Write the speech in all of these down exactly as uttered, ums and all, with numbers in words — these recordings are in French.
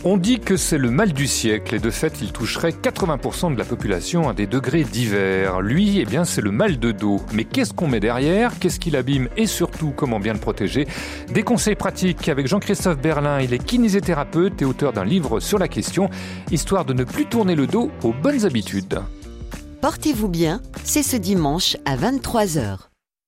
On dit que c'est le mal du siècle et de fait il toucherait quatre-vingts pour cent de la population à des degrés divers. Lui, eh bien c'est le mal de dos. Mais qu'est-ce qu'on met derrière? Qu'est-ce qui l'abîme? Et surtout, comment bien le protéger? Des conseils pratiques avec Jean-Christophe Berlin. Il est kinésithérapeute et auteur d'un livre sur la question, histoire de ne plus tourner le dos aux bonnes habitudes. Portez-vous bien, c'est ce dimanche à vingt-trois heures.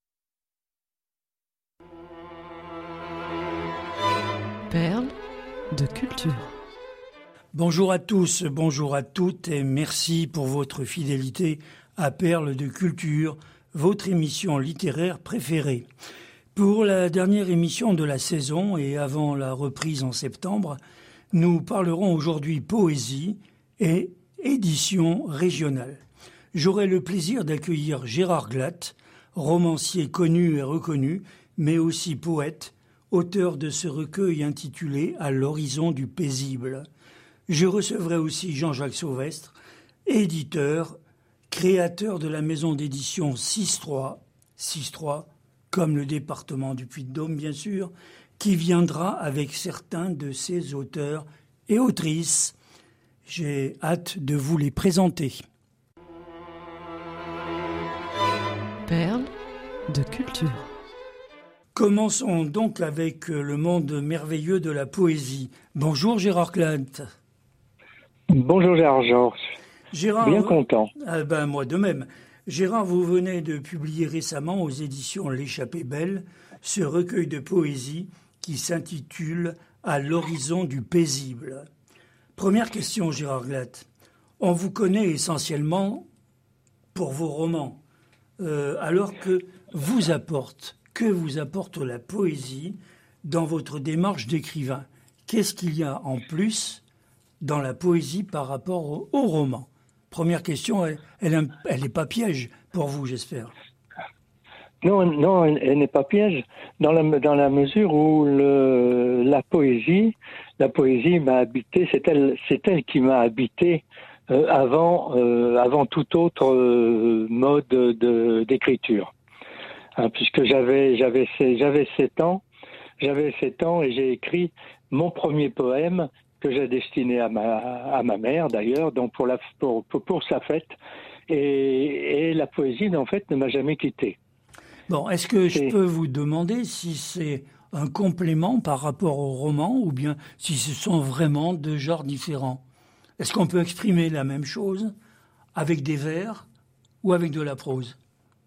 Perles de culture. Bonjour à tous, bonjour à toutes et merci pour votre fidélité à Perles de culture, votre émission littéraire préférée. Pour la dernière émission de la saison et avant la reprise en septembre, nous parlerons aujourd'hui poésie et édition régionale. J'aurai le plaisir d'accueillir Gérard Glatt, romancier connu et reconnu, mais aussi poète, auteur de ce recueil intitulé « À l'horizon du paisible ». Je recevrai aussi Jean-Jacques Sauvestre, éditeur, créateur de la maison d'édition six trois, six trois, comme le département du Puy-de-Dôme bien sûr, qui viendra avec certains de ses auteurs et autrices. J'ai hâte de vous les présenter. Perles de culture. Commençons donc avec le monde merveilleux de la poésie. Bonjour Gérard Glatt. Bonjour Gérard-Georges. Gérard, bien content. Ah ben moi de même. Gérard, vous venez de publier récemment aux éditions L'Échappée Belle ce recueil de poésie qui s'intitule « À l'horizon du paisible ». Première question Gérard Glatt. On vous connaît essentiellement pour vos romans, euh, alors que vous apporte, que vous apporte la poésie dans votre démarche d'écrivain? Qu'est-ce qu'il y a en plus dans la poésie par rapport au, au roman? Première question, elle, elle, elle n'est pas piège pour vous, j'espère. Non, non, elle, elle n'est pas piège dans la dans la mesure où le, la poésie, la poésie m'a habité. C'est elle, c'est elle qui m'a habité euh, avant euh, avant tout autre euh, mode de, d'écriture. Hein, puisque j'avais j'avais j'avais sept ans, j'avais sept ans et j'ai écrit mon premier poème que j'ai destiné à ma à ma mère d'ailleurs, donc pour la pour pour, pour sa fête, et, et la poésie en fait ne m'a jamais quitté. Bon, est-ce que je peux vous demander si c'est un complément par rapport au roman ou bien si ce sont vraiment deux genres différents? Est-ce qu'on peut exprimer la même chose avec des vers ou avec de la prose?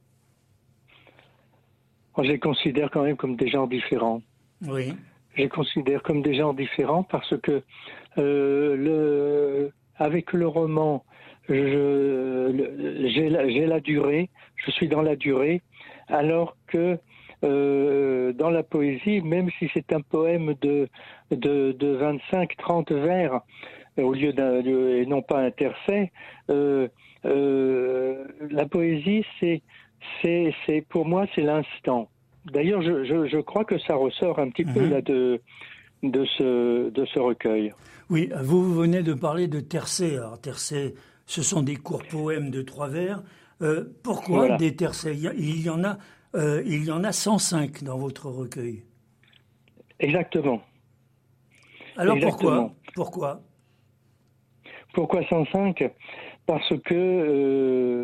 Moi, je les considère quand même comme des genres différents. Oui. Je les considère comme des genres différents parce que euh, le, avec le roman, je, le, j'ai, la, j'ai la durée, je suis dans la durée, alors que euh, dans la poésie, même si c'est un poème de, de, de vingt-cinq trente vers, au lieu d'un, et non pas un tercet, euh, euh, la poésie, c'est, c'est, c'est, pour moi, c'est l'instant. D'ailleurs, je, je, je crois que ça ressort un petit mmh. peu là de, de, ce, de ce recueil. Oui, vous venez de parler de tercets. Alors, tercets, ce sont des courts poèmes de trois vers. Euh, pourquoi voilà. Des tercets? Il y en a, euh, il y en a cent cinq dans votre recueil. Exactement. Alors Exactement. pourquoi Pourquoi Pourquoi cent cinq? Parce que euh,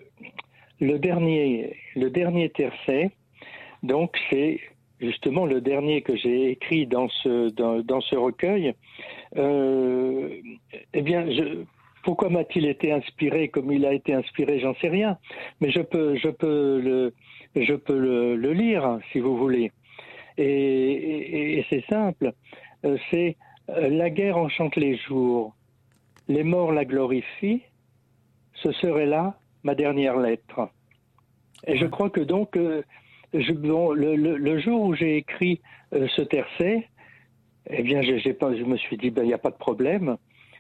le dernier, le dernier tercet, donc c'est justement le dernier que j'ai écrit dans ce dans, dans ce recueil. Euh, eh bien, je, pourquoi m'a-t-il été inspiré comme il a été inspiré? J'en sais rien, mais je peux je peux le je peux le, le lire si vous voulez. Et, et, et c'est simple. Euh, c'est euh, la guerre enchante les jours, les morts la glorifient. Ce serait là ma dernière lettre. Et je crois que donc euh, Je, bon, le, le, le jour où j'ai écrit euh, ce tercet, eh bien, j'ai, j'ai pas, je me suis dit, ben, il n'y a pas de problème.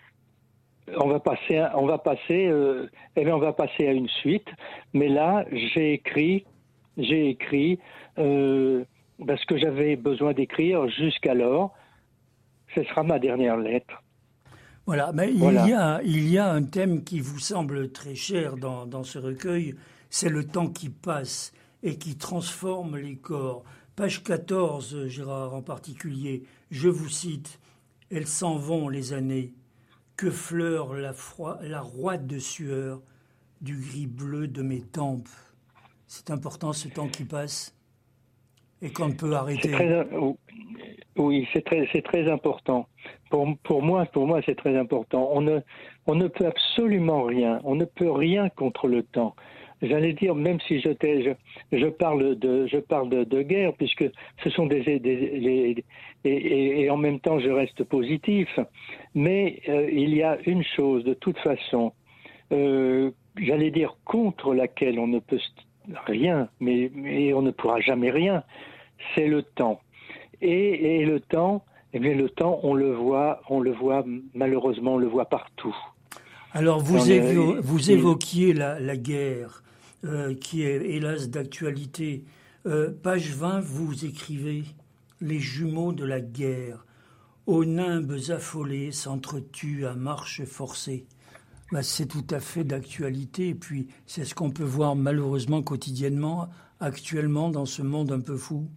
On va passer, à, on va passer, euh, eh bien, on va passer à une suite. Mais là, j'ai écrit, j'ai écrit euh, parce que j'avais besoin d'écrire jusqu'alors. Ce sera ma dernière lettre. Voilà, mais voilà. Il y a, il y a un thème qui vous semble très cher dans, dans ce recueil, c'est le temps qui passe et qui transforme les corps. Page quatorze, Gérard en particulier, je vous cite, « elles s'en vont les années, que fleure la, froid, la roide de sueur du gris bleu de mes tempes. C'est important ce temps qui passe et qu'on ne peut arrêter. C'est très, oui, c'est très, c'est très important. Pour, pour moi, pour moi, c'est très important. On ne, on ne peut absolument rien. On ne peut rien contre le temps. J'allais dire, même si je, je, je parle de, je parle de, de guerre, puisque ce sont des, des, des les, et, et, et en même temps je reste positif. Mais euh, il y a une chose, de toute façon, euh, j'allais dire contre laquelle on ne peut rien, mais, mais on ne pourra jamais rien, c'est le temps. Et, et le temps, eh bien le temps, on le voit, on le voit malheureusement, on le voit partout. Alors vous, évo- vous évoquiez la, la guerre. Euh, qui est hélas d'actualité. Euh, page vingt, vous écrivez « Les jumeaux de la guerre, aux nimbes affolés s'entretuent à marche forcée ». Ben, c'est tout à fait d'actualité, et puis c'est ce qu'on peut voir malheureusement quotidiennement, actuellement, dans ce monde un peu fou.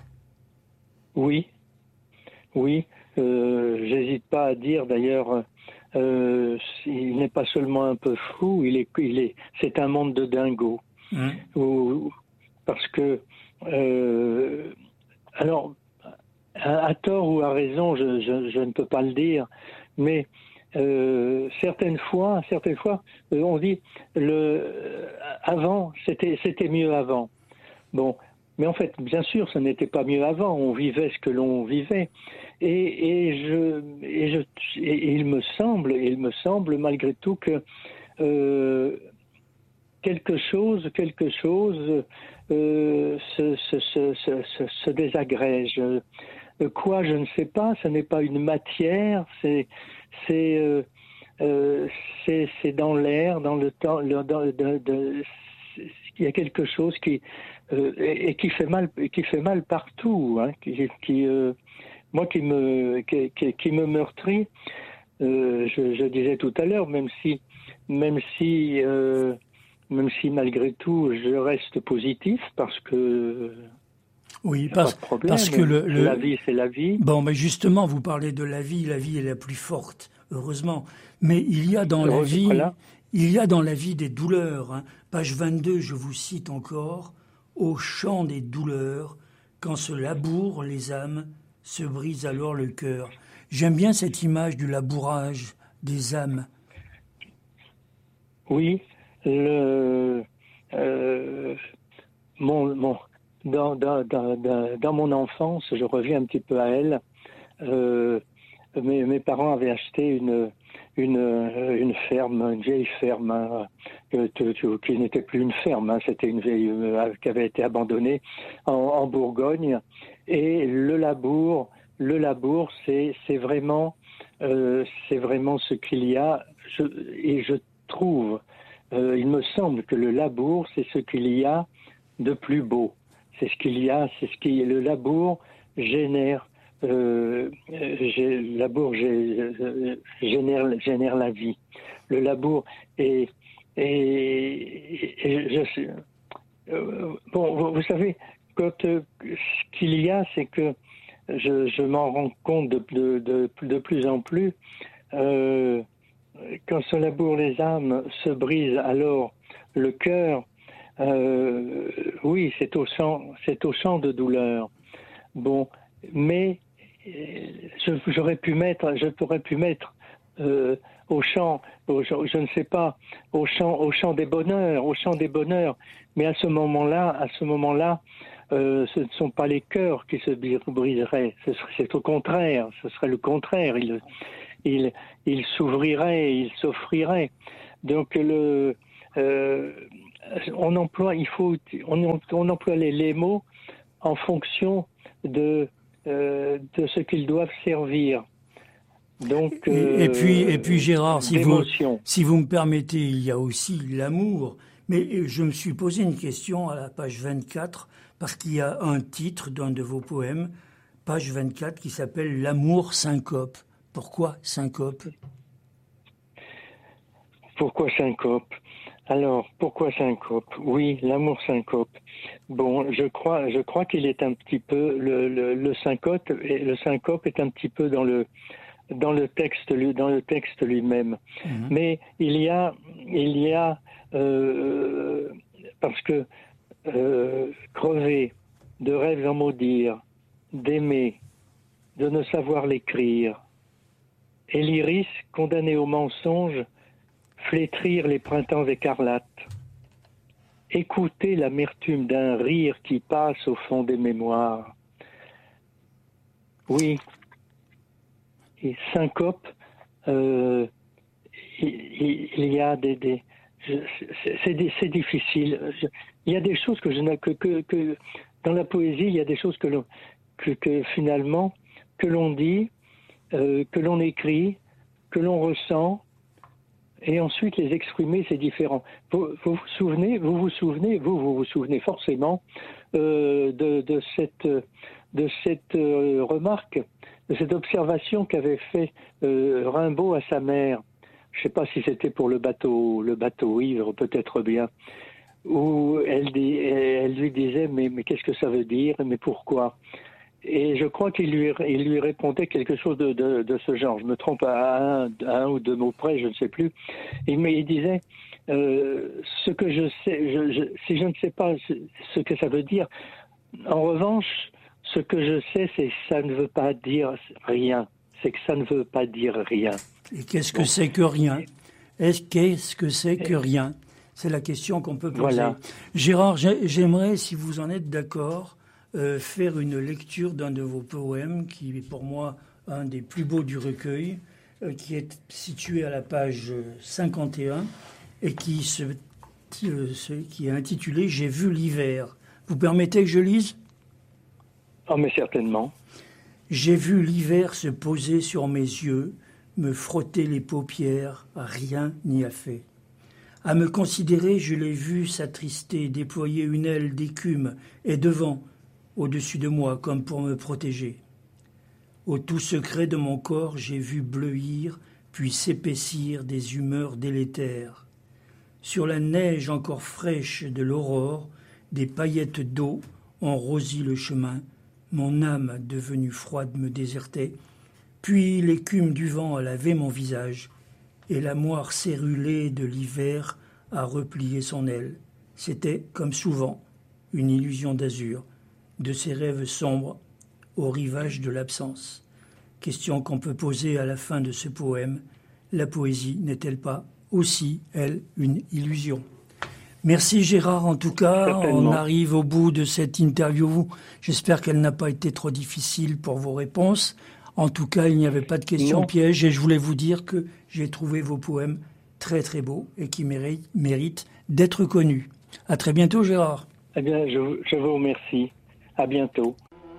Oui, oui, euh, j'hésite pas à dire d'ailleurs... Euh, il n'est pas seulement un peu fou, il est, il est, c'est un monde de dingo. Mmh. Où, parce que, euh, alors, à, à tort ou à raison, je, je, je ne peux pas le dire, mais euh, certaines fois, certaines fois, on dit le avant, c'était, c'était mieux avant. Bon. Mais en fait, bien sûr, ce n'était pas mieux avant. On vivait ce que l'on vivait, et, et je, et je, et il me semble, il me semble malgré tout que euh, quelque chose, quelque chose euh, se, se, se, se, se désagrège. Quoi, je ne sais pas. Ce n'est pas une matière. C'est, c'est, euh, euh, c'est, c'est dans l'air, dans le temps. Dans, de, de, de, il y a quelque chose qui Euh, et, et qui fait mal, qui fait mal partout, hein, qui, qui euh, moi qui me, qui, qui, qui me meurtrit. Euh, je, je disais tout à l'heure, même si, même si, euh, même si malgré tout, je reste positif parce que. Oui, parce, pas de problème, parce que le, le... la vie, c'est la vie. Bon, mais justement, vous parlez de la vie. La vie est la plus forte, heureusement. Mais il y a dans la vie, voilà. il y a dans la vie des douleurs. Hein. Page vingt-deux, je vous cite encore. Au chant des douleurs, quand se labourent les âmes, se brise alors le cœur. J'aime bien cette image du labourage des âmes. Oui, le, euh, mon, mon, dans, dans, dans, dans mon enfance, je reviens un petit peu à elle, euh, mes, mes parents avaient acheté une, une, une ferme, une vieille ferme, hein, qui n'était plus une ferme, hein, c'était une vieille euh, qui avait été abandonnée en, en Bourgogne. Et le labour, le labour, c'est, c'est vraiment, euh, c'est vraiment ce qu'il y a. Je, et je trouve, euh, il me semble que le labour, c'est ce qu'il y a de plus beau. C'est ce qu'il y a, c'est ce qui le labour génère. Euh, j'ai, le labour j'ai, génère, génère la vie. Le labour est, est, est je, euh, bon, vous, vous savez, quand, euh, ce qu'il y a, c'est que je, je m'en rends compte de, de, de, de plus en plus. Euh, quand se labourent les âmes, se brise alors le cœur. Euh, oui, c'est au champ, c'est au champ de douleur. Bon, mais je, j'aurais pu mettre, je pourrais pu mettre euh, au champ, au, je ne sais pas, au champ, au champ des bonheurs, au champ des bonheurs. Mais à ce moment-là, à ce moment-là, euh, ce ne sont pas les cœurs qui se briseraient. Ce serait, c'est au contraire. Ce serait le contraire. Il, il, il s'ouvrirait, il s'offrirait. Donc le, euh, on emploie, il faut, on, on emploie les, les mots en fonction de Euh, de ce qu'ils doivent servir. Donc, euh, et, et puis, et puis Gérard, si vous, si vous me permettez, il y a aussi l'amour. Mais je me suis posé une question à la page vingt-quatre, parce qu'il y a un titre d'un de vos poèmes, page vingt-quatre, qui s'appelle « L'amour syncope ». Pourquoi syncope ? Pourquoi syncope ? Alors, pourquoi syncope ? Oui, l'amour syncope. Bon, je crois, je crois qu'il est un petit peu le, le, le syncope. Et le syncope est un petit peu dans le dans le texte, dans le texte lui-même. Mmh. Mais il y a, il y a euh, parce que euh, crever, de rêves en maudire, d'aimer, de ne savoir l'écrire, et l'iris condamné au mensonge, flétrir les printemps écarlates, écouter l'amertume d'un rire qui passe au fond des mémoires. Oui, et syncope, euh, il, il y a des... des je, c'est, c'est, c'est difficile. Je, il y a des choses que je n'ai que, que, que dans la poésie, il y a des choses que l'on, que, que finalement, que l'on dit, euh, que l'on écrit, que l'on ressent, et ensuite les exprimer, c'est différent. Vous vous, vous souvenez, vous vous souvenez, vous vous, vous souvenez forcément euh, de, de cette, de cette euh, remarque, de cette observation qu'avait fait euh, Rimbaud à sa mère. Je ne sais pas si c'était pour le bateau, le bateau ivre, peut-être bien, où elle, dit, elle lui disait mais, mais qu'est-ce que ça veut dire, mais pourquoi? Et je crois qu'il lui, il lui répondait quelque chose de, de, de ce genre. Je me trompe à un, à un ou deux mots près, je ne sais plus. Il, il disait euh, ce que je sais, je, je, si je ne sais pas ce, ce que ça veut dire, en revanche, ce que je sais, c'est que ça ne veut pas dire rien. C'est que ça ne veut pas dire rien. Et qu'est-ce que bon. c'est que rien? Est-ce qu'est-ce que c'est que rien? C'est la question qu'on peut poser. Voilà. Gérard, j'aimerais, si vous en êtes d'accord, euh, faire une lecture d'un de vos poèmes, qui est pour moi un des plus beaux du recueil, euh, qui est situé à la page cinquante et un et qui, se, euh, se, qui est intitulé « J'ai vu l'hiver ». Vous permettez que je lise? Oh, mais certainement. J'ai vu l'hiver se poser sur mes yeux, me frotter les paupières, rien n'y a fait. À me considérer, je l'ai vu s'attrister, déployer une aile d'écume, et devant, au-dessus de moi, comme pour me protéger. Au tout secret de mon corps, j'ai vu bleuir, puis s'épaissir des humeurs délétères. Sur la neige encore fraîche de l'aurore, des paillettes d'eau ont rosi le chemin. Mon âme, devenue froide, me désertait. Puis l'écume du vent a lavé mon visage, et la moire cérulée de l'hiver a replié son aile. C'était, comme souvent, une illusion d'azur, de ces rêves sombres au rivage de l'absence. Question qu'on peut poser à la fin de ce poème. La poésie n'est-elle pas aussi, elle, une illusion? Merci Gérard, en tout cas, Certainement. On arrive au bout de cette interview. J'espère qu'elle n'a pas été trop difficile pour vos réponses. En tout cas, il n'y avait pas de questions pièges et je voulais vous dire que j'ai trouvé vos poèmes très très beaux et qui méritent, méritent d'être connus. À très bientôt Gérard. Eh bien, je, je vous remercie. À bientôt.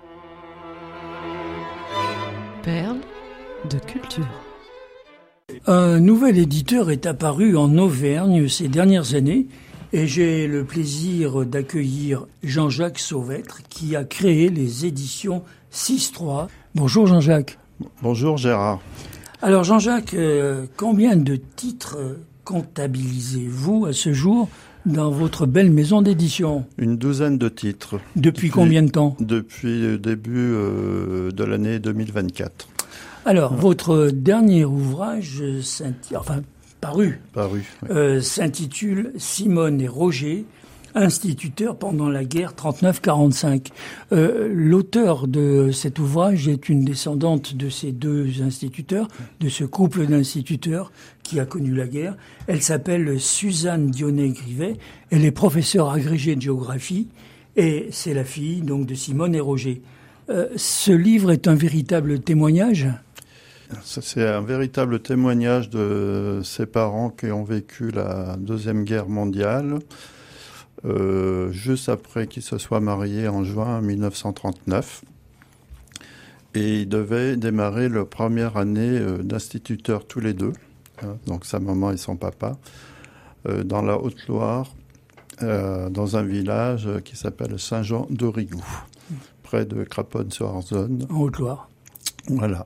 Perles de culture. Un nouvel éditeur est apparu en Auvergne ces dernières années et j'ai le plaisir d'accueillir Jean-Jacques Sauvêtre qui a créé les éditions six trois. Bonjour Jean-Jacques. Bonjour Gérard. Alors Jean-Jacques, euh, combien de titres comptabilisez-vous à ce jour dans votre belle maison d'édition? Une douzaine de titres. Depuis, depuis combien de temps? Depuis le début euh, de l'année deux mille vingt-quatre. Alors, ouais. Votre dernier ouvrage, enfin paru, paru oui. euh, s'intitule « Simone et Roger, instituteurs pendant la guerre trente-neuf quarante-cinq ». Euh, l'auteur de cet ouvrage est une descendante de ces deux instituteurs, de ce couple d'instituteurs qui a connu la guerre. Elle s'appelle Suzanne Dionnet-Grivet. Elle est professeure agrégée de géographie et c'est la fille donc de Simone et Roger. Euh, ce livre est un véritable témoignage. C'est un véritable témoignage de ses parents qui ont vécu la Deuxième Guerre mondiale, euh, juste après qu'ils se soient mariés en juin mille neuf cent trente-neuf. Et ils devaient démarrer leur première année d'instituteurs tous les deux, hein, donc sa maman et son papa, euh, dans la Haute-Loire, euh, dans un village qui s'appelle Saint-Jean-d'Aurigoux, près de Craponne-sur-Arzonne. En Haute-Loire. Voilà.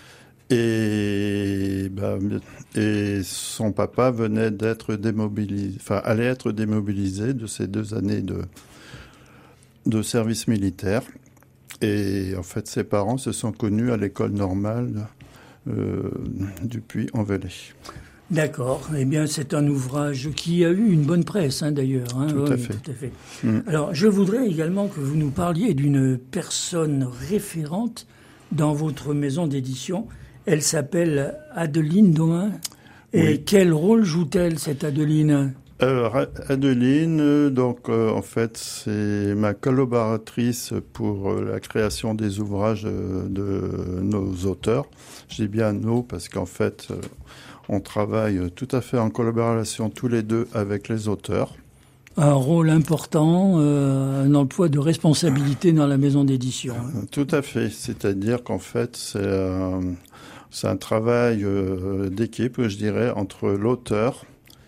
Et, ben, et son papa venait d'être démobilisé, enfin, allait être démobilisé de ces deux années de, de service militaire. Et en fait, ses parents se sont connus à l'école normale euh, du Puy-en-Velay. D'accord. Eh bien, c'est un ouvrage qui a eu une bonne presse, hein, d'ailleurs. Hein. Tout, oui, à fait. tout à fait. Mmh. Alors, je voudrais également que vous nous parliez d'une personne référente dans votre maison d'édition. Elle s'appelle Adeline Domain. Et oui. Quel rôle joue-t-elle, cette Adeline ? Alors, Adeline, donc, euh, en fait, c'est ma collaboratrice pour euh, la création des ouvrages de, de nos auteurs. Je dis bien nos parce qu'en fait, euh, on travaille tout à fait en collaboration tous les deux avec les auteurs. Un rôle important, euh, un emploi de responsabilité dans la maison d'édition. Euh, tout à fait. C'est-à-dire qu'en fait, c'est, euh, c'est un travail euh, d'équipe, je dirais, entre l'auteur,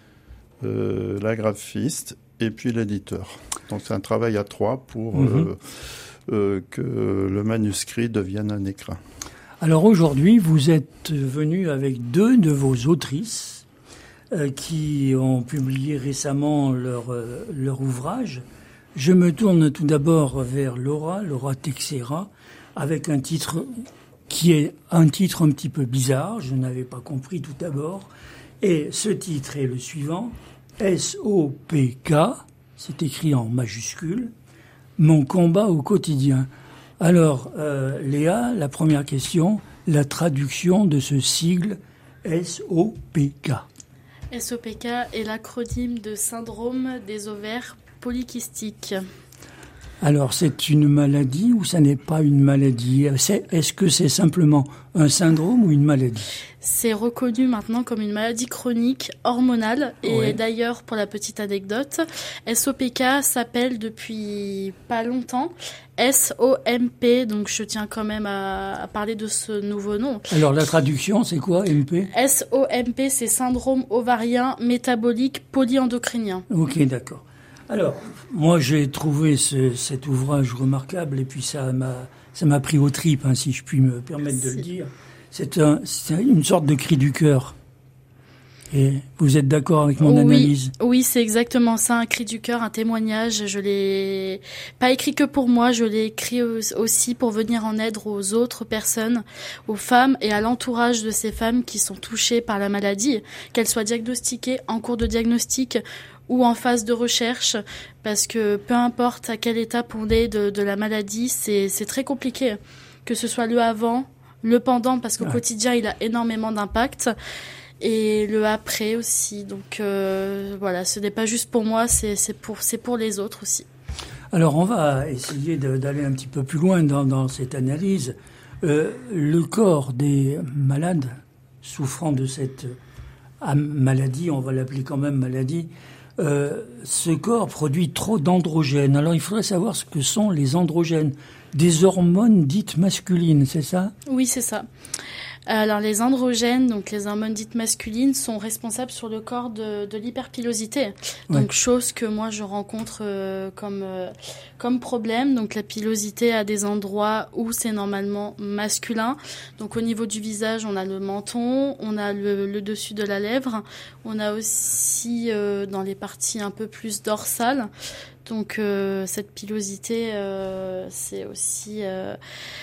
euh, la graphiste et puis l'éditeur. Donc c'est un travail à trois pour mmh. euh, euh, que le manuscrit devienne un écrin. Alors aujourd'hui, vous êtes venu avec deux de vos autrices euh, qui ont publié récemment leur, euh, leur ouvrage. Je me tourne tout d'abord vers Laura, Laura Texera, avec un titre qui est un titre un petit peu bizarre, je n'avais pas compris tout d'abord. Et ce titre est le suivant, S O P K, c'est écrit en majuscule, mon combat au quotidien. Alors, euh, Léa, la première question, la traduction de ce sigle S O P K. S O P K est l'acronyme de syndrome des ovaires polykystiques. Alors, c'est une maladie ou ça n'est pas une maladie ? c'est, Est-ce que c'est simplement un syndrome ou une maladie ? C'est reconnu maintenant comme une maladie chronique hormonale. Et ouais. D'ailleurs, pour la petite anecdote, S O P K s'appelle depuis pas longtemps S O M P. Donc, je tiens quand même à, à parler de ce nouveau nom. Alors, la traduction, c'est quoi, M P ? S O M P, c'est syndrome ovarien métabolique polyendocrinien. Ok, d'accord. Alors, moi, j'ai trouvé ce, cet ouvrage remarquable et puis ça m'a, ça m'a pris aux tripes, hein, si je puis me permettre Merci. de le dire. C'est, un, c'est une sorte de cri du cœur. Et vous êtes d'accord avec mon oui, analyse ? Oui, c'est exactement ça, un cri du cœur, un témoignage. Je l'ai pas écrit que pour moi, je l'ai écrit aussi pour venir en aide aux autres personnes, aux femmes et à l'entourage de ces femmes qui sont touchées par la maladie, qu'elles soient diagnostiquées, en cours de diagnostic ou en phase de recherche, parce que peu importe à quelle étape on est de, de la maladie, c'est, c'est très compliqué. Que ce soit le avant, le pendant, parce qu'au ouais. quotidien, il a énormément d'impact, et le après aussi. Donc euh, voilà, ce n'est pas juste pour moi, c'est, c'est, pour, c'est pour les autres aussi. Alors on va essayer de, d'aller un petit peu plus loin dans, dans cette analyse. Euh, le corps des malades souffrant de cette euh, maladie, on va l'appeler quand même maladie, Euh, ce corps produit trop d'androgènes. Alors, il faudrait savoir ce que sont les androgènes. Des hormones dites masculines, c'est ça ? Oui, c'est ça. Alors, les androgènes, donc les hormones dites masculines, sont responsables sur le corps de, de l'hyperpilosité. Donc, ouais. chose que moi, je rencontre euh, comme, euh, comme problème. Donc, la pilosité à des endroits où c'est normalement masculin. Donc, au niveau du visage, on a le menton, on a le, le dessus de la lèvre. On a aussi euh, dans les parties un peu plus dorsales. Donc, euh, cette pilosité, euh, c'est aussi... Euh,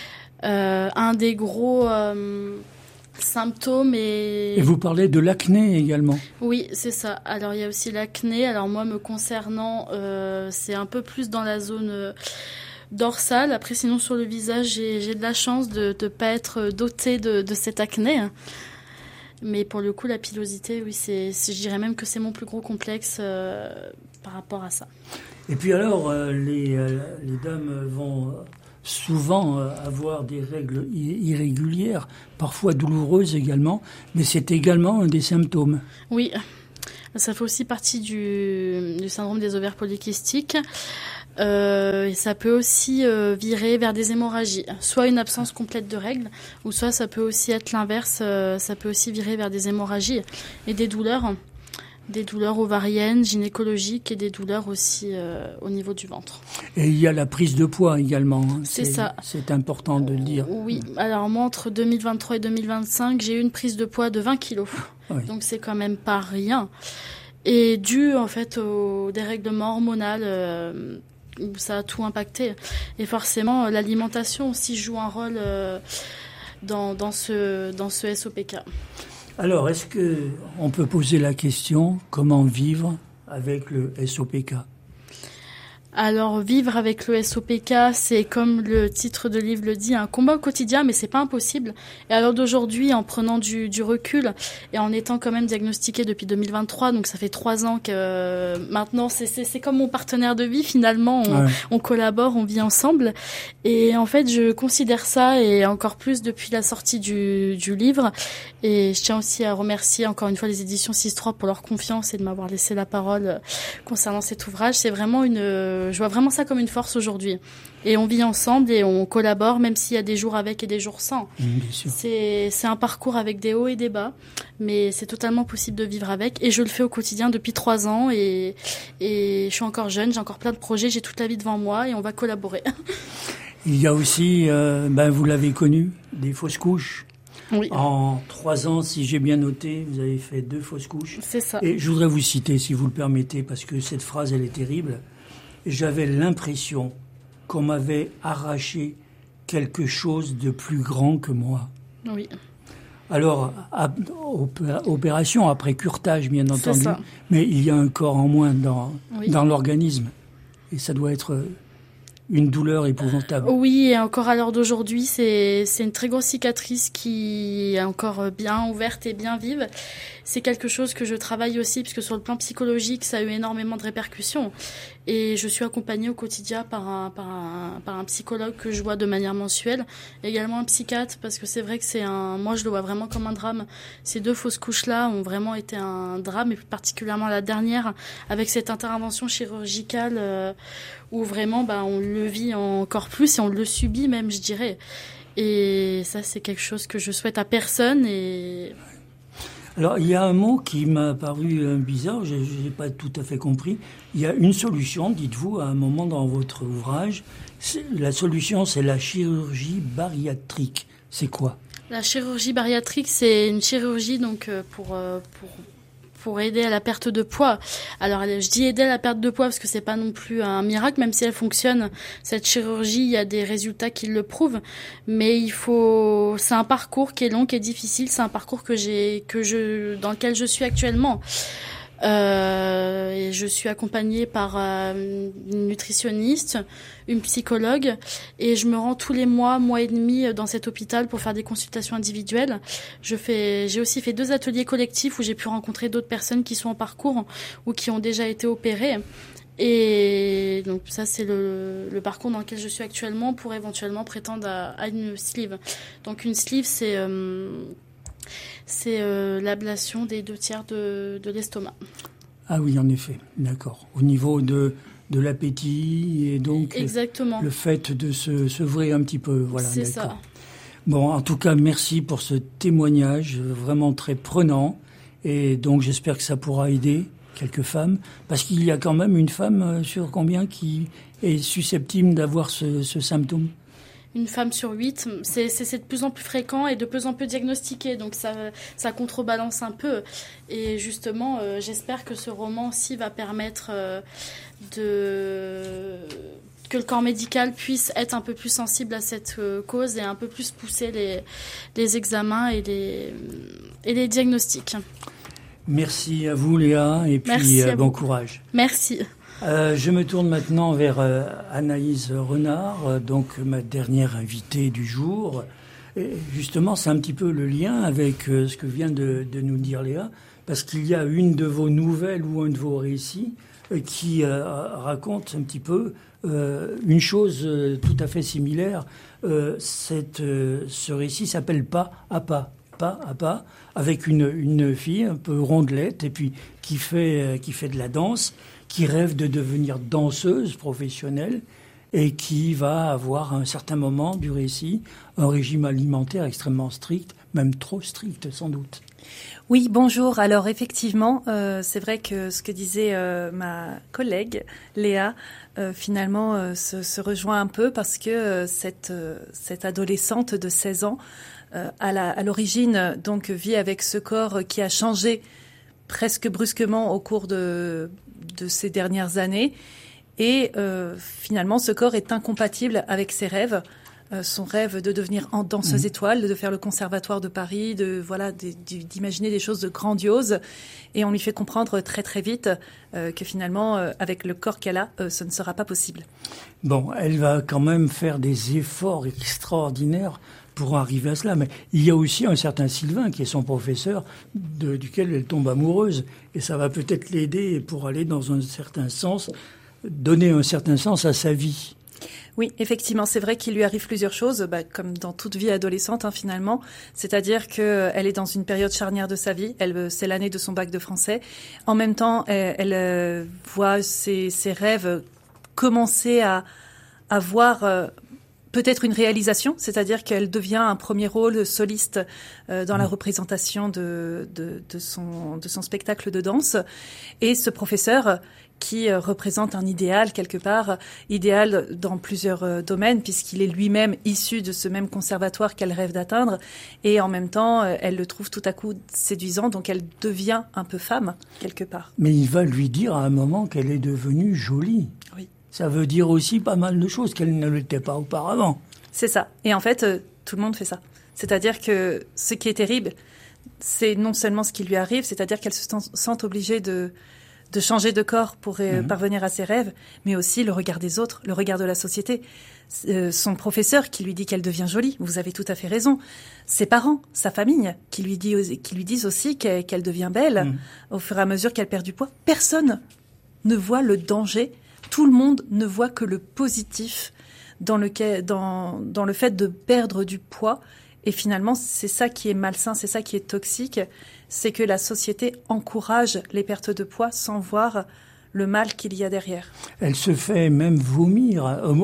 Euh, un des gros euh, symptômes et... Et vous parlez de l'acné également ? Oui, c'est ça. Alors, il y a aussi l'acné. Alors, moi, me concernant, euh, c'est un peu plus dans la zone euh, dorsale. Après, sinon, sur le visage, j'ai, j'ai de la chance de ne pas être dotée de, de cette acné. Mais pour le coup, la pilosité, oui, c'est, c'est, je dirais même que c'est mon plus gros complexe euh, par rapport à ça. Et puis alors, euh, les, euh, les dames vont... Euh... souvent euh, avoir des règles irrégulières, parfois douloureuses également, mais c'est également un des symptômes. Oui, ça fait aussi partie du, du syndrome des ovaires polykystiques. Euh, et ça peut aussi euh, virer vers des hémorragies, soit une absence complète de règles, ou soit ça peut aussi être l'inverse, euh, ça peut aussi virer vers des hémorragies et des douleurs. Des douleurs ovariennes, gynécologiques et des douleurs aussi euh, au niveau du ventre. Et il y a la prise de poids également. Hein. C'est, c'est ça. C'est important de le dire. Oui. Alors moi, entre deux mille vingt-trois et deux mille vingt-cinq, j'ai eu une prise de poids de vingt kilos. Oui. Donc c'est quand même pas rien. Et dû en fait au dérèglement hormonal, euh, où ça a tout impacté. Et forcément, l'alimentation aussi joue un rôle... Euh, dans, dans, ce, dans ce S O P K. Alors, est-ce qu'on peut poser la question, comment vivre avec le S O P K ? Alors, vivre avec le S O P K, c'est comme le titre de livre le dit, un combat au quotidien, mais c'est pas impossible. Et alors d'aujourd'hui, en prenant du, du recul et en étant quand même diagnostiqué depuis deux mille vingt-trois, donc ça fait trois ans que euh, maintenant, c'est, c'est, c'est comme mon partenaire de vie, finalement, on, ouais. on collabore, on vit ensemble. Et en fait, je considère ça, et encore plus depuis la sortie du, du livre. Et je tiens aussi à remercier encore une fois les éditions six trois pour leur confiance et de m'avoir laissé la parole concernant cet ouvrage. C'est vraiment une... Je vois vraiment ça comme une force aujourd'hui. Et on vit ensemble et on collabore, même s'il y a des jours avec et des jours sans. Mmh, bien sûr. C'est, c'est un parcours avec des hauts et des bas, mais c'est totalement possible de vivre avec. Et je le fais au quotidien depuis trois ans et, et je suis encore jeune, j'ai encore plein de projets, j'ai toute la vie devant moi et on va collaborer. Il y a aussi, euh, ben vous l'avez connu, des fausses couches. Oui. En trois ans, si j'ai bien noté, vous avez fait deux fausses couches. C'est ça. Et je voudrais vous citer, si vous le permettez, parce que cette phrase, elle est terrible. J'avais l'impression qu'on m'avait arraché quelque chose de plus grand que moi. Oui. Alors, opération après curetage, bien entendu, ça. Mais il y a un corps en moins dans, oui. dans l'organisme. Et ça doit être une douleur épouvantable. Oui, et encore à l'heure d'aujourd'hui, c'est, c'est une très grosse cicatrice qui est encore bien ouverte et bien vive. C'est quelque chose que je travaille aussi, puisque sur le plan psychologique, ça a eu énormément de répercussions. Et je suis accompagnée au quotidien par un, par un, par un psychologue que je vois de manière mensuelle, également un psychiatre, parce que c'est vrai que c'est un, moi je le vois vraiment comme un drame. Ces deux fausses couches-là ont vraiment été un drame, et plus particulièrement la dernière, avec cette intervention chirurgicale, euh, où vraiment, bah, on le vit encore plus et on le subit même, je dirais. Et ça, c'est quelque chose que je souhaite à personne et... Alors, il y a un mot qui m'a paru bizarre, je n'ai pas tout à fait compris. Il y a une solution, dites-vous, à un moment dans votre ouvrage. C'est, la solution, c'est la chirurgie bariatrique. C'est quoi ? La chirurgie bariatrique, c'est une chirurgie donc pour... pour pour aider à la perte de poids. Alors, je dis aider à la perte de poids parce que c'est pas non plus un miracle, même si elle fonctionne. Cette chirurgie, il y a des résultats qui le prouvent, mais il faut, c'est un parcours qui est long, qui est difficile. C'est un parcours que j'ai, que je, dans lequel je suis actuellement. Euh, et je suis accompagnée par euh, une nutritionniste, une psychologue, et je me rends tous les mois, mois et demi dans cet hôpital pour faire des consultations individuelles. Je fais, j'ai aussi fait deux ateliers collectifs où j'ai pu rencontrer d'autres personnes qui sont en parcours ou qui ont déjà été opérées. Et donc ça, c'est le, le parcours dans lequel je suis actuellement pour éventuellement prétendre à, à une sleeve. Donc une sleeve, c'est euh, c'est euh, l'ablation des deux tiers de, de l'estomac. Ah oui, en effet, d'accord. Au niveau de, de l'appétit et donc exactement. Le fait de se sevrer un petit peu. Voilà, c'est d'accord. ça. Bon, en tout cas, merci pour ce témoignage vraiment très prenant. Et donc, j'espère que ça pourra aider quelques femmes. Parce qu'il y a quand même une femme sur combien qui est susceptible d'avoir ce, ce symptôme ? Une femme sur huit, c'est, c'est, c'est de plus en plus fréquent et de plus en plus diagnostiqué, donc ça, ça contrebalance un peu. Et justement, euh, j'espère que ce roman aussi va permettre euh, de... que le corps médical puisse être un peu plus sensible à cette euh, cause et un peu plus pousser les, les examens et les, et les diagnostics. Merci à vous, Léa, et puis euh, bon courage. Merci. Euh, je me tourne maintenant vers euh, Anaïs Renard, euh, donc ma dernière invitée du jour. Et justement, c'est un petit peu le lien avec euh, ce que vient de, de nous dire Léa, parce qu'il y a une de vos nouvelles ou un de vos récits euh, qui euh, raconte un petit peu euh, une chose euh, tout à fait similaire. Euh, cette, euh, ce récit s'appelle Pas à pas. Pas à pas, avec une, une fille un peu rondelette et puis qui fait, euh, qui fait de la danse, qui rêve de devenir danseuse professionnelle et qui va avoir à un certain moment du récit un régime alimentaire extrêmement strict, même trop strict sans doute. Oui, bonjour. Alors effectivement, euh, c'est vrai que ce que disait euh, ma collègue Léa, euh, finalement, euh, se, se rejoint un peu parce que euh, cette, euh, cette adolescente de seize ans, euh, à, la, à l'origine, donc vit avec ce corps qui a changé presque brusquement au cours de, de ces dernières années. Et euh, finalement, ce corps est incompatible avec ses rêves. euh, son rêve de devenir en danseuse Mmh. étoile, de faire le conservatoire de Paris, de voilà, de, de, d'imaginer des choses de grandioses. Et on lui fait comprendre très très vite euh, que finalement, euh, avec le corps qu'elle a, euh, ce ne sera pas possible. Bon, elle va quand même faire des efforts extraordinaires pour arriver à cela. Mais il y a aussi un certain Sylvain, qui est son professeur, de, duquel elle tombe amoureuse. Et ça va peut-être l'aider pour aller dans un certain sens, donner un certain sens à sa vie. Oui, effectivement, c'est vrai qu'il lui arrive plusieurs choses, bah, comme dans toute vie adolescente, hein, finalement. C'est-à-dire que elle est dans une période charnière de sa vie. Elle, c'est l'année de son bac de français. En même temps, elle, elle euh, voit ses, ses rêves commencer à, à voir euh, peut-être une réalisation, c'est-à-dire qu'elle devient un premier rôle soliste euh, dans la représentation de, de, de, son, de son spectacle de danse. Et ce professeur qui euh, représente un idéal quelque part, idéal dans plusieurs euh, domaines, puisqu'il est lui-même issu de ce même conservatoire qu'elle rêve d'atteindre. Et en même temps, euh, elle le trouve tout à coup séduisant, donc elle devient un peu femme, quelque part. Mais il va lui dire à un moment qu'elle est devenue jolie. Oui. Ça veut dire aussi pas mal de choses qu'elle ne l'était pas auparavant. C'est ça. Et en fait, euh, tout le monde fait ça. C'est-à-dire que ce qui est terrible, c'est non seulement ce qui lui arrive, c'est-à-dire qu'elle se sent, sent obligée de, de changer de corps pour euh, mmh. parvenir à ses rêves, mais aussi le regard des autres, le regard de la société. Euh, son professeur qui lui dit qu'elle devient jolie, vous avez tout à fait raison. Ses parents, sa famille, qui lui, dit, qui lui disent aussi qu'elle, qu'elle devient belle mmh. au fur et à mesure qu'elle perd du poids. Personne ne voit le danger. Tout le monde ne voit que le positif dans le, dans, dans le fait de perdre du poids. Et finalement, c'est ça qui est malsain, c'est ça qui est toxique, c'est que la société encourage les pertes de poids sans voir le mal qu'il y a derrière. Elle se fait même vomir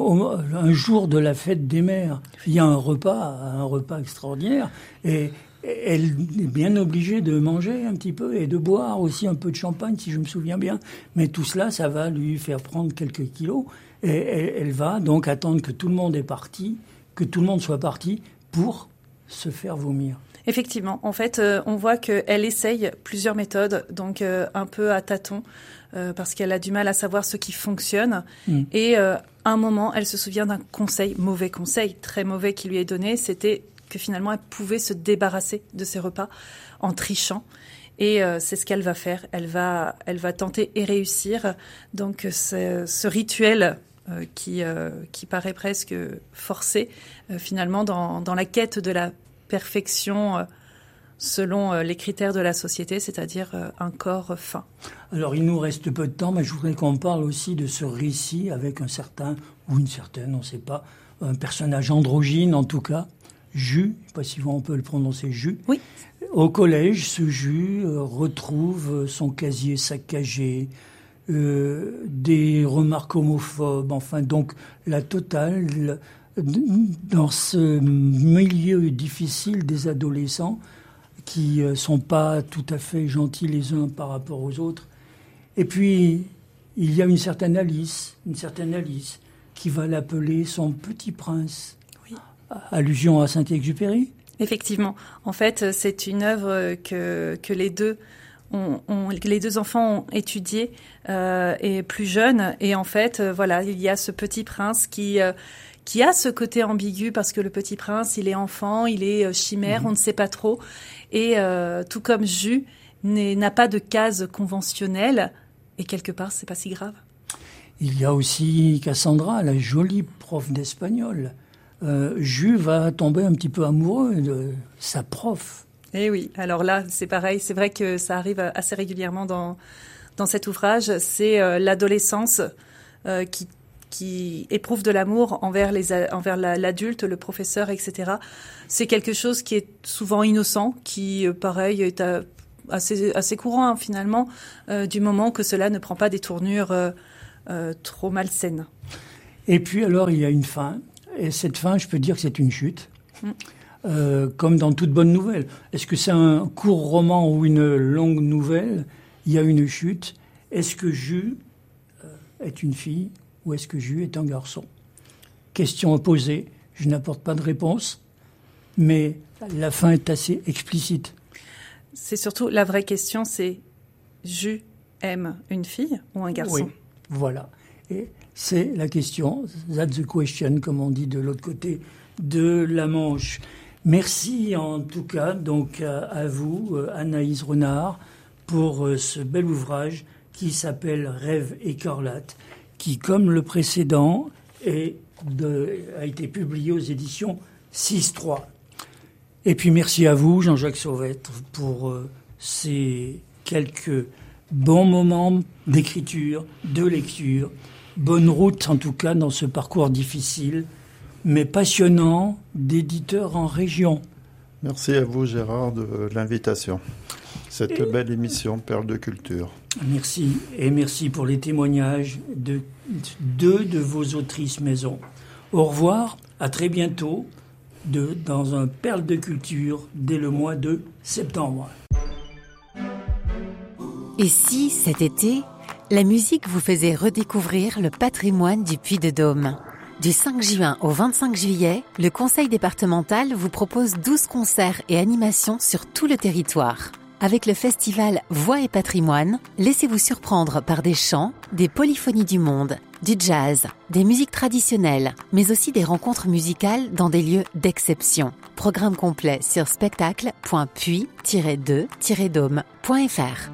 un jour de la fête des mères. Il y a un repas, un repas extraordinaire, et elle est bien obligée de manger un petit peu et de boire aussi un peu de champagne, si je me souviens bien. Mais tout cela, ça va lui faire prendre quelques kilos. Et elle, elle va donc attendre que tout le monde est parti, que tout le monde soit parti pour se faire vomir. Effectivement. En fait, euh, on voit qu'elle essaye plusieurs méthodes, donc euh, un peu à tâtons, euh, parce qu'elle a du mal à savoir ce qui fonctionne. Mmh. Et euh, à un moment, elle se souvient d'un conseil, mauvais conseil, très mauvais, qui lui est donné. C'était que finalement, elle pouvait se débarrasser de ses repas en trichant. Et euh, c'est ce qu'elle va faire. Elle va, elle va tenter et réussir. Donc, ce, ce rituel euh, qui, euh, qui paraît presque forcé, euh, finalement, dans, dans la quête de la perfection euh, selon euh, les critères de la société, c'est-à-dire euh, un corps fin. Alors, il nous reste peu de temps, mais je voudrais qu'on parle aussi de ce récit avec un certain, ou une certaine, on ne sait pas, un personnage androgyne en tout cas, Jus, je ne sais pas si on peut le prononcer, Jus. Oui. Au collège, ce Jus euh, retrouve son casier saccagé, euh, des remarques homophobes, enfin donc la totale. Dans ce milieu difficile des adolescents qui ne sont pas tout à fait gentils les uns par rapport aux autres. Et puis, il y a une certaine Alice, une certaine Alice qui va l'appeler son petit prince. Oui. Allusion à Saint-Exupéry. Effectivement. En fait, c'est une œuvre que, que les deux ont, ont, les deux enfants ont étudiée euh, et plus jeunes. Et en fait, euh, voilà, il y a ce petit prince qui... Euh, qui a ce côté ambigu parce que le petit prince, il est enfant, il est chimère, mmh. on ne sait pas trop. Et euh, tout comme Jus n'est, n'a pas de case conventionnelle, et quelque part, c'est pas si grave. Il y a aussi Cassandra, la jolie prof d'espagnol. Euh, Jus va tomber un petit peu amoureux de sa prof. Eh oui, alors là, c'est pareil. C'est vrai que ça arrive assez régulièrement dans, dans cet ouvrage. C'est euh, l'adolescence euh, qui qui éprouve de l'amour envers, les, envers la, l'adulte, le professeur, et cetera. C'est quelque chose qui est souvent innocent, qui, pareil, est à, assez, assez courant, hein, finalement, euh, du moment que cela ne prend pas des tournures euh, euh, trop malsaines. Et puis, alors, il y a une fin. Et cette fin, je peux dire que c'est une chute. Mmh. Euh, comme dans toute bonne nouvelle. Est-ce que c'est un court roman ou une longue nouvelle? Il y a une chute. Est-ce que Jus euh, est une fille? Ou est-ce que Jus est un garçon? Question à poser, je n'apporte pas de réponse, mais la fin est assez explicite. C'est surtout, la vraie question, c'est Jus aime une fille ou un garçon? Oui, voilà. Et c'est la question, that's the question, comme on dit de l'autre côté de la Manche. Merci en tout cas donc à, à vous, Anaïs Renard, pour ce bel ouvrage qui s'appelle Rêve écarlate, qui, comme le précédent, est de, a été publié aux éditions six trois. Et puis merci à vous, Jean-Jacques Sauvêtre, pour euh, ces quelques bons moments d'écriture, de lecture. Bonne route en tout cas dans ce parcours difficile, mais passionnant, d'éditeur en région. Merci à vous, Gérard, de l'invitation. Cette et... belle émission Perles de culture. Merci, et merci pour les témoignages de deux de vos autrices maison. Au revoir, à très bientôt, de, dans un Perles de culture dès le mois de septembre. Et si, cet été, la musique vous faisait redécouvrir le patrimoine du Puy-de-Dôme ? Du cinq juin au vingt-cinq juillet, le Conseil départemental vous propose douze concerts et animations sur tout le territoire. Avec le festival Voix et Patrimoine, laissez-vous surprendre par des chants, des polyphonies du monde, du jazz, des musiques traditionnelles, mais aussi des rencontres musicales dans des lieux d'exception. Programme complet sur spectacle point puy tiret deux tiret dôme point f r.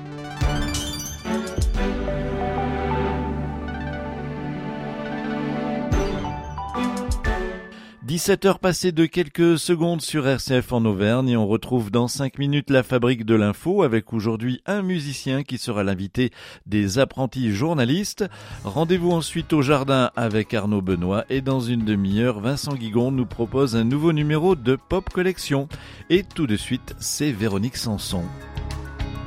dix-sept heures passées de quelques secondes sur R C F en Auvergne et on retrouve dans cinq minutes la Fabrique de l'info avec aujourd'hui un musicien qui sera l'invité des apprentis journalistes. Rendez-vous ensuite au jardin avec Arnaud Benoît et dans une demi-heure, Vincent Guigon nous propose un nouveau numéro de Pop Collection. Et tout de suite, c'est Véronique Sanson.